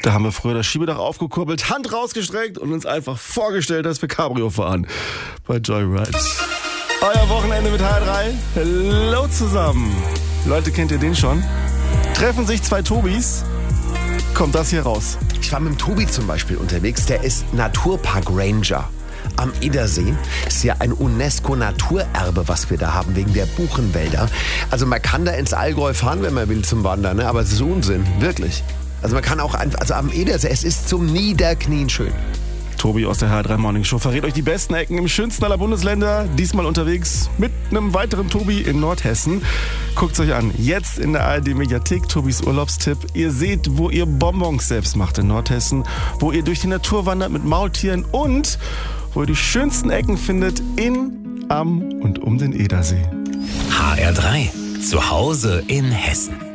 Da haben wir früher das Schiebedach aufgekurbelt, Hand rausgestreckt und uns einfach vorgestellt, dass wir Cabrio fahren bei Joyride. Euer Wochenende mit HR3. Hallo zusammen. Leute, kennt ihr den schon? Treffen sich zwei Tobis, kommt das hier raus. Ich war mit dem Tobi zum Beispiel unterwegs, der ist Naturpark Ranger. Am Edersee ist ja ein UNESCO-Naturerbe, was wir da haben, wegen der Buchenwälder. Also man kann da ins Allgäu fahren, wenn man will, zum Wandern, ne? Aber es ist Unsinn, wirklich. Also man kann auch einfach, also am Edersee, es ist zum Niederknien schön. Tobi aus der HR3 Morning Show verrät euch die besten Ecken im schönsten aller Bundesländer. Diesmal unterwegs mit einem weiteren Tobi in Nordhessen. Guckt's euch an. Jetzt in der ARD-Mediathek Tobis Urlaubstipp. Ihr seht, wo ihr Bonbons selbst macht in Nordhessen, wo ihr durch die Natur wandert mit Maultieren und wo ihr die schönsten Ecken findet in, am und um den Edersee. HR3. Zu Hause in Hessen.